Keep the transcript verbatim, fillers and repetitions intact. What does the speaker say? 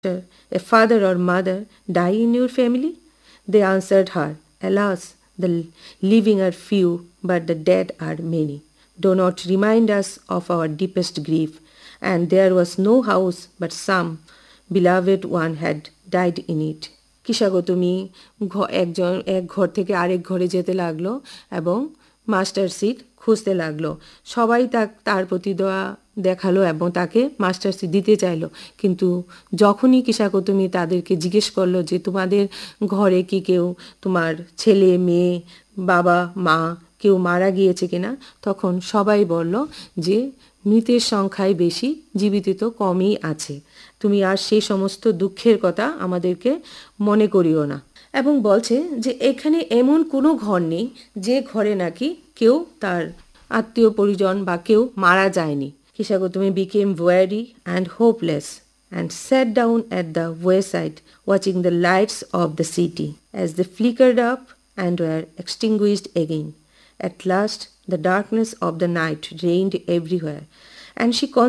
a father or mother die in your family? They answered her, Alas, the living are few, but the dead are many. Do not remind us of our deepest grief. And there was no house, but some beloved one had died in it. কিসাগোতমি একজন এক ঘর থেকে আরেক ঘরে যেতে লাগলো এবং master seat খুঁজতে লাগলো। সবাই তা তার প্রতি দয়া দেখালো এবং তাকে মাস্টার সিট দিতে চাইলো, কিন্তু যখনই কিসাগোতমি তাদেরকে জিজ্ঞেস করলো যে তোমাদের ঘরে কি কেউ তোমার ছেলে মেয়ে বাবা মা কেউ মারা গিয়েছে কিনা, তখন সবাই বলল যে মৃতের সংখ্যাই বেশি, জীবিত তো কমই আছে। তুমি আর সেই সমস্ত দুঃখের কথা আমাদেরকে মনে করিও না। এবং বলছে যে এখানে এমন কোনো ঘর নেই যে ঘরে নাকি কেউ তার আত্মীয় পরিজন বা কেউ মারা যায়নি। কিসাগোতমি became weary and hopeless and sat down at the wayside watching the lights of the city as they flickered up and were extinguished again. At last the darkness of the night reigned everywhere, and she